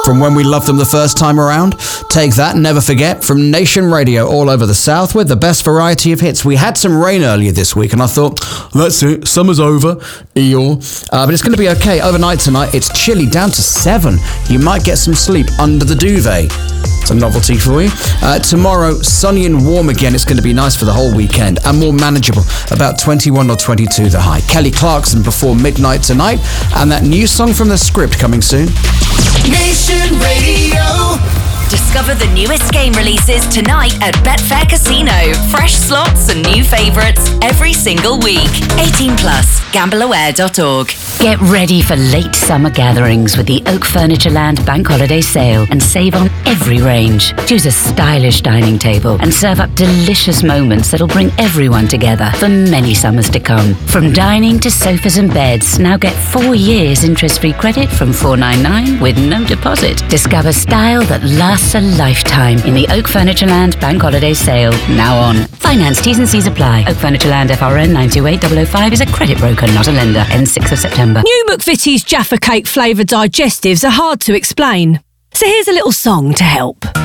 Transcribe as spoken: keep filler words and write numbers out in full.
from when we loved them the first time around. Take that, Never Forget, from Nation Radio all over the south with the best variety of hits. We had some rain earlier this week and I thought, that's it, summer's over, Eeyore. Uh, but it's going to be okay. Overnight tonight, it's chilly, down to seven. You might get some sleep under the duvet. It's a novelty for you. Uh, tomorrow, sunny and warm again. It's going to be nice for the whole weekend and more manageable. About twenty-one or twenty-two the high. Kelly Clarkson Before Midnight tonight. And that new song from The Script coming soon. Nation Radio. Discover the newest game releases tonight at Betfair Casino. Fresh slots and new favourites every single week. eighteen plus, gamble aware dot org. Get ready for late summer gatherings with the Oak Furniture Land Bank Holiday Sale and save on every range. Choose a stylish dining table and serve up delicious moments that'll bring everyone together for many summers to come. From dining to sofas and beds, now get four years interest-free credit from four ninety-nine with no deposit. Discover style that lasts a lifetime in the Oak Furniture Land Bank Holiday Sale, now on. Finance T's and C's apply. Oak Furniture Land F R N nine two eight zero zero five is a credit broker, not a lender. Ends sixth of September. New McVitie's Jaffa Cake flavoured digestives are hard to explain. So here's a little song to help.